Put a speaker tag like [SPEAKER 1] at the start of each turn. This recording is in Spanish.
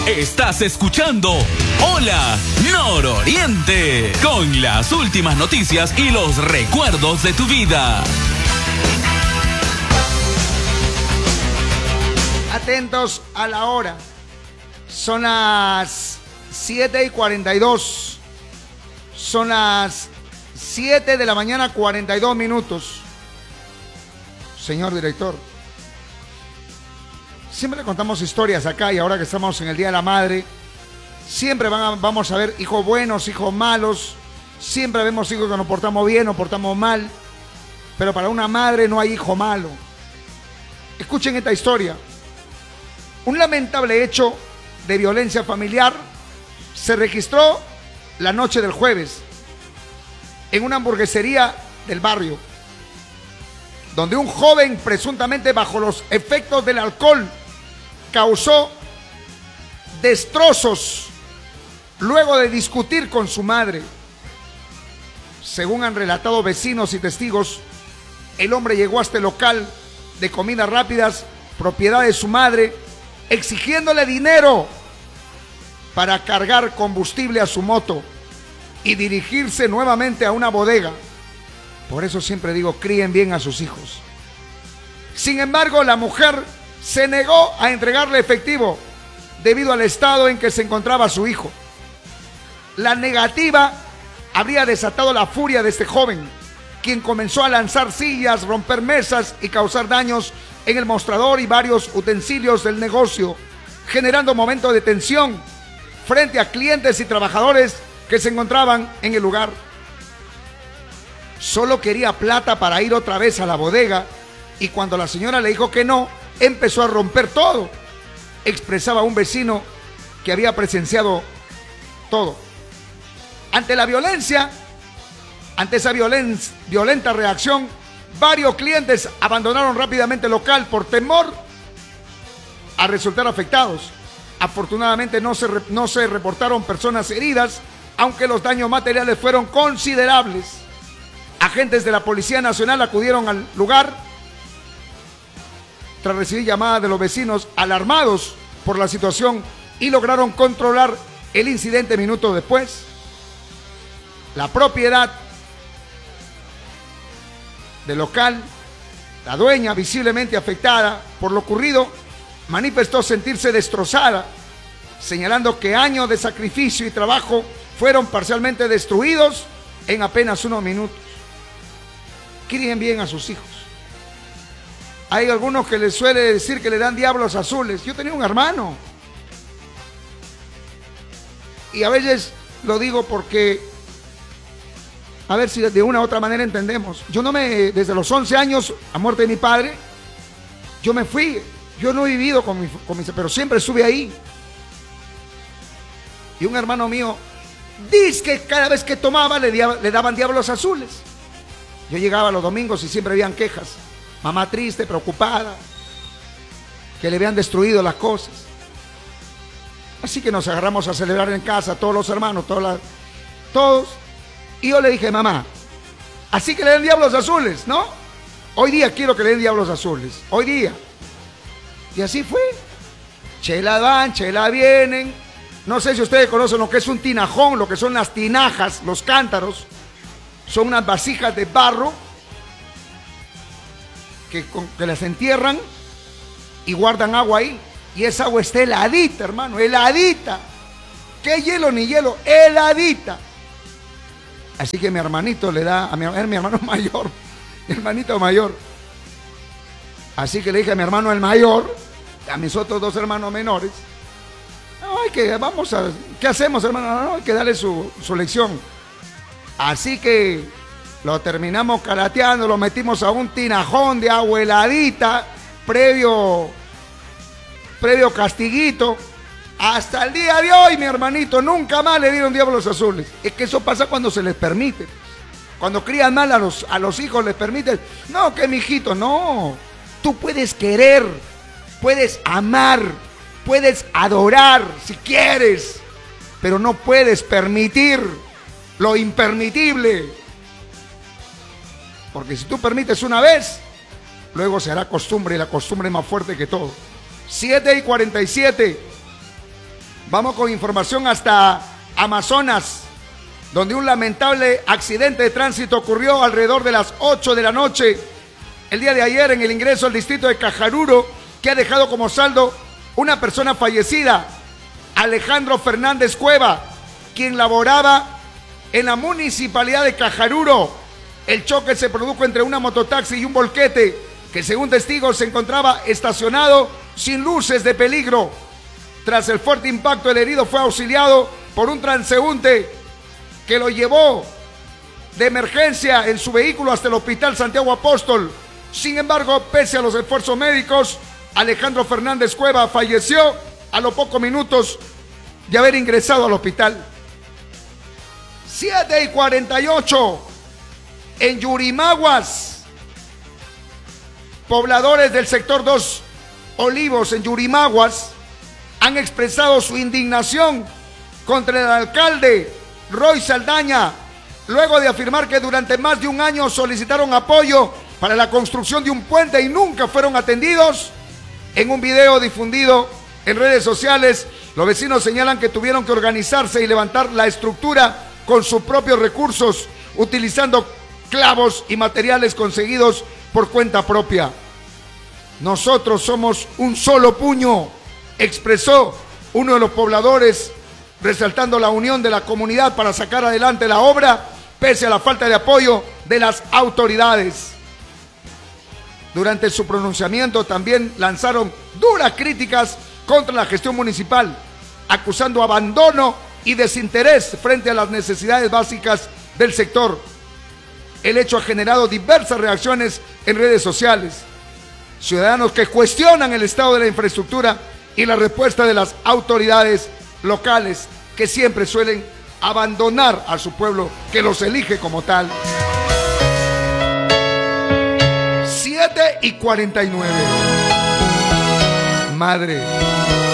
[SPEAKER 1] Estás escuchando Hola Nororiente, con las últimas noticias y los recuerdos de tu vida.
[SPEAKER 2] Atentos a la hora. Son las 7:42. Son las 7 de la mañana, 42 minutos. Señor director, siempre le contamos historias acá, y ahora que estamos en el Día de la Madre, siempre vamos a ver hijos buenos, hijos malos. Siempre vemos hijos que nos portamos bien, nos portamos mal. Pero para una madre no hay hijo malo. Escuchen esta historia. Un lamentable hecho de violencia familiar se registró la noche del jueves en una hamburguesería del barrio, donde un joven presuntamente bajo los efectos del alcohol causó destrozos luego de discutir con su madre. Según han relatado vecinos y testigos, el hombre llegó a este local de comidas rápidas, propiedad de su madre, exigiéndole dinero para cargar combustible a su moto y dirigirse nuevamente a una bodega. Por eso siempre digo, críen bien a sus hijos. Sin embargo, la mujer se negó a entregarle efectivo debido al estado en que se encontraba su hijo. La negativa habría desatado la furia de este joven, quien comenzó a lanzar sillas, romper mesas y causar daños en el mostrador y varios utensilios del negocio, generando momentos de tensión frente a clientes y trabajadores que se encontraban en el lugar. Solo quería plata para ir otra vez a la bodega, y cuando la señora le dijo que no, empezó a romper todo. Expresaba un vecino que había presenciado todo. Ante esa violenta reacción, varios clientes abandonaron rápidamente el local por temor a resultar afectados. Afortunadamente no se reportaron personas heridas, aunque los daños materiales fueron considerables. Agentes de la Policía Nacional acudieron al lugar tras recibir llamadas de los vecinos alarmados por la situación y lograron controlar el incidente minutos después. La propiedad del local, la dueña, visiblemente afectada por lo ocurrido, manifestó sentirse destrozada, señalando que años de sacrificio y trabajo fueron parcialmente destruidos en apenas unos minutos. Críen bien a sus hijos. Hay algunos que les suele decir que le dan diablos azules. Yo tenía un hermano, y a veces lo digo porque a ver si de una u otra manera entendemos. Desde los 11 años, a muerte de mi padre, yo me fui. Yo no he vivido con mi, pero siempre estuve ahí. Y un hermano mío dice que cada vez que tomaba le daban diablos azules. Yo llegaba los domingos y siempre habían quejas. Mamá triste, preocupada, que le habían destruido las cosas. Así que nos agarramos a celebrar en casa, todos los hermanos, todos. Y yo le dije, mamá, así que le den diablos azules, ¿no? Hoy día quiero que le den diablos azules, hoy día. Y así fue. Chela van, chela vienen. No sé si ustedes conocen lo que es un tinajón, lo que son las tinajas, los cántaros. Son unas vasijas de barro que las entierran y guardan agua ahí. Y esa agua está heladita, hermano, heladita. ¿Qué hielo ni hielo? Heladita. Así que mi hermanito le da, mi hermano mayor, mi hermanito mayor. Así que le dije a mi hermano el mayor, a mis otros dos hermanos menores, ¿qué hacemos, hermano? No, hay que darle su lección. Así que lo terminamos calateando, lo metimos a un tinajón de agua heladita, previo castiguito. Hasta el día de hoy, mi hermanito, nunca más le dieron diablos azules. Es que eso pasa cuando se les permite. Cuando crían mal a los hijos les permiten. No, que mijito, no. Tú puedes querer, puedes amar, puedes adorar si quieres, pero no puedes permitir lo impermitible. Porque si tú permites una vez, luego se hará costumbre, y la costumbre es más fuerte que todo. 7:47. Vamos con información hasta Amazonas, donde un lamentable accidente de tránsito ocurrió alrededor de las 8 de la noche el día de ayer en el ingreso al distrito de Cajaruro, que ha dejado como saldo una persona fallecida, Alejandro Fernández Cueva, quien laboraba en la municipalidad de Cajaruro. El choque se produjo entre una mototaxi y un volquete que, según testigos, se encontraba estacionado sin luces de peligro. Tras el fuerte impacto, el herido fue auxiliado por un transeúnte que lo llevó de emergencia en su vehículo hasta el Hospital Santiago Apóstol. Sin embargo, pese a los esfuerzos médicos, Alejandro Fernández Cueva falleció a los pocos minutos de haber ingresado al hospital. 7:48 en Yurimaguas. Pobladores del sector 2 Olivos en Yurimaguas han expresado su indignación contra el alcalde Roy Saldaña, luego de afirmar que durante más de un año solicitaron apoyo para la construcción de un puente y nunca fueron atendidos. En un video difundido en redes sociales, los vecinos señalan que tuvieron que organizarse y levantar la estructura con sus propios recursos, utilizando clavos y materiales conseguidos por cuenta propia. Nosotros somos un solo puño, expresó uno de los pobladores, resaltando la unión de la comunidad para sacar adelante la obra, pese a la falta de apoyo de las autoridades. Durante su pronunciamiento también lanzaron duras críticas contra la gestión municipal, acusando abandono y desinterés frente a las necesidades básicas del sector. El hecho ha generado diversas reacciones en redes sociales. Ciudadanos que cuestionan el estado de la infraestructura y la respuesta de las autoridades locales, que siempre suelen abandonar a su pueblo, que los elige como tal. 7:49. Madre.